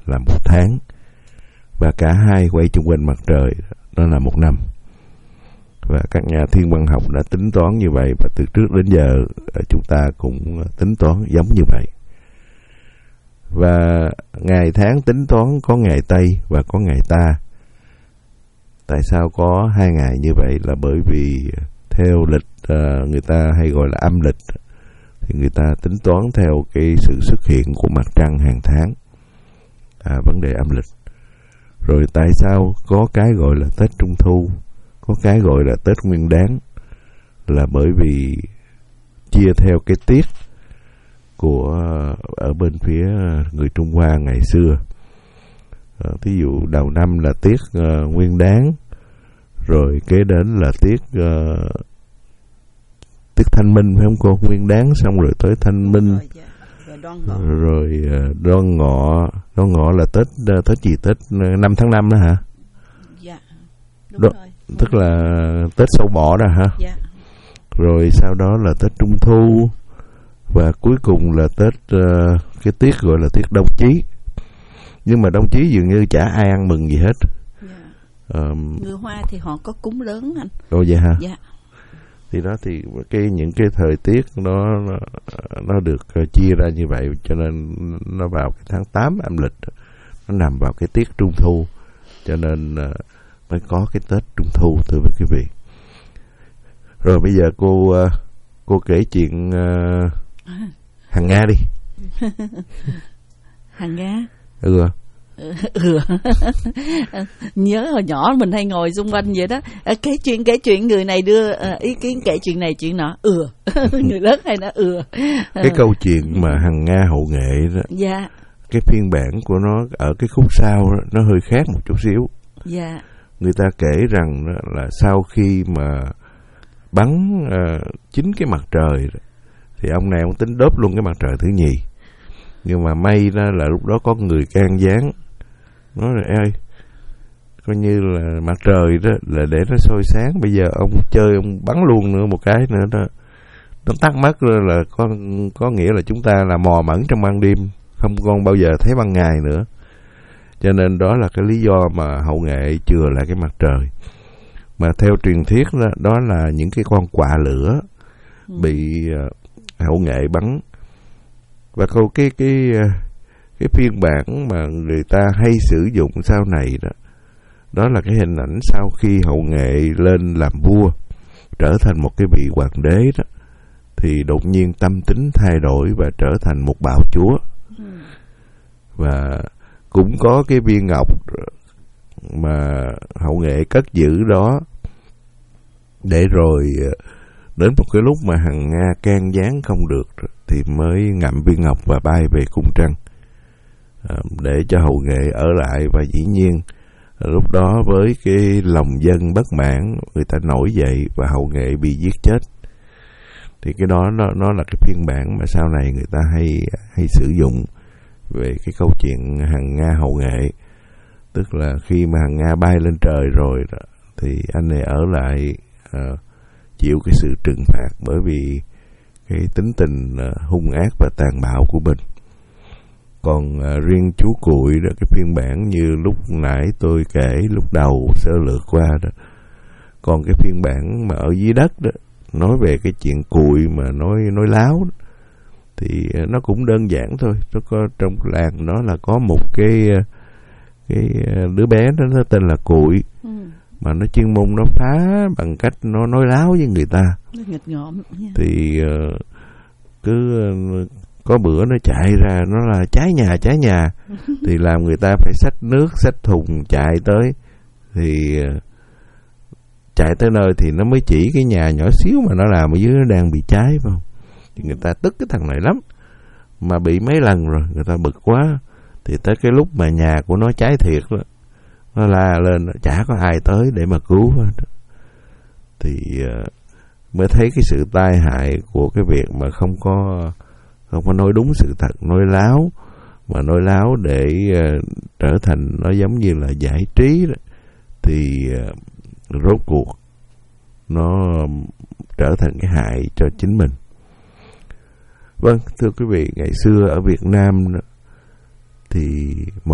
là 1 tháng, và cả hai quay chung quanh mặt trời đó là 1 năm. Và các nhà thiên văn học đã tính toán như vậy, và từ trước đến giờ chúng ta cũng tính toán giống như vậy. Và ngày tháng tính toán có ngày Tây và có ngày Ta. Tại sao có 2 ngày như vậy? Là bởi vì theo lịch người ta hay gọi là âm lịch, thì người ta tính toán theo cái sự xuất hiện của mặt trăng hàng tháng, vấn đề âm lịch. Rồi tại sao có cái gọi là Tết Trung Thu, có cái gọi là Tết Nguyên Đán? Là bởi vì chia theo cái tiết của ở bên phía người Trung Hoa ngày xưa. Thí dụ đầu năm là tiết Nguyên Đán, rồi kế đến là tiết Thanh Minh, phải không cô? Nguyên Đán xong rồi tới Thanh Minh, rồi Đoan Ngọ là Tết gì? Tết 5 tháng 5 đó hả? Dạ, đúng rồi. Tức là Tết Sâu Bọ đó hả? Dạ. Rồi sau đó là Tết Trung Thu, và cuối cùng là Tết cái tiết gọi là tiết Đông Chí. Nhưng mà Đông Chí dường như chả ai ăn mừng gì hết. Dạ. Người Hoa thì họ có cúng lớn anh. Ồ vậy hả? Dạ. Thì đó, thì những cái thời tiết nó được chia ra như vậy, cho nên nó vào cái tháng 8 âm lịch, nó nằm vào cái tiết Trung Thu, cho nên mới có cái Tết Trung Thu, thưa quý vị. Rồi bây giờ cô kể chuyện Hằng Nga đi. Hằng Nga. Nhớ hồi nhỏ mình hay ngồi xung quanh vậy đó, kể chuyện người này đưa ý kiến, kể chuyện này chuyện nọ, người lớn hay nó cái câu chuyện mà Hằng Nga hậu nghệ đó. Dạ. Cái phiên bản của nó ở cái khúc sau đó, nó hơi khác một chút xíu. Dạ. Người ta kể rằng đó là sau khi mà bắn 9 cái mặt trời đó, thì ông này ông tính đốt luôn cái mặt trời thứ nhì. Nhưng mà may đó là lúc đó có người can gián, nói là ơi, coi như là mặt trời đó là để nó soi sáng, bây giờ ông chơi ông bắn luôn nữa một cái nữa đó, nó tắt mất rồi, là có nghĩa là chúng ta là mò mẫm trong ban đêm, không còn bao giờ thấy ban ngày nữa. Cho nên đó là cái lý do mà hậu nghệ chừa lại cái mặt trời. Mà theo truyền thuyết đó là những cái con quạ lửa bị hậu nghệ bắn. Và cái phiên bản mà người ta hay sử dụng sau này đó, đó là cái hình ảnh sau khi hậu nghệ lên làm vua, trở thành một cái vị hoàng đế đó, thì đột nhiên tâm tính thay đổi và trở thành một bạo chúa. Và cũng có cái viên ngọc mà hậu nghệ cất giữ đó, để rồi đến một cái lúc mà Hằng Nga can gián không được thì mới ngậm viên ngọc và bay về cung trăng, để cho hậu nghệ ở lại. Và dĩ nhiên lúc đó với cái lòng dân bất mãn, người ta nổi dậy và hậu nghệ bị giết chết. Thì cái đó nó là cái phiên bản mà sau này người ta hay sử dụng về cái câu chuyện Hằng Nga hậu nghệ. Tức là khi mà Hằng Nga bay lên trời rồi đó, thì anh này ở lại chịu cái sự trừng phạt bởi vì cái tính tình hung ác và tàn bạo của mình. Còn riêng chú Cuội đó, cái phiên bản như lúc nãy tôi kể lúc đầu sơ lược qua đó. Còn cái phiên bản mà ở dưới đất đó, nói về cái chuyện Cuội mà nói láo đó, thì nó cũng đơn giản thôi. Nó có trong làng nó là có một cái đứa bé đó, nó tên là Cuội. Mà nó chuyên môn nó phá bằng cách nó nói láo với người ta. Nó nghịch ngợm. Thì cứ có bữa nó chạy ra, nó là cháy nhà thì làm người ta phải xách nước xách thùng chạy tới. Thì chạy tới nơi thì nó mới chỉ cái nhà nhỏ xíu mà nó làm ở dưới nó đang bị cháy, phải không? Thì người ta tức cái thằng này lắm, mà bị mấy lần rồi người ta bực quá. Thì tới cái lúc mà nhà của nó cháy thiệt đó, nó la lên, chả có ai tới để mà cứu hết. Thì mới thấy cái sự tai hại của cái việc mà không có nói đúng sự thật, nói láo. Mà nói láo để trở thành nó giống như là giải trí đó, thì rốt cuộc nó trở thành cái hại cho chính mình. Vâng, thưa quý vị, ngày xưa ở Việt Nam đó, thì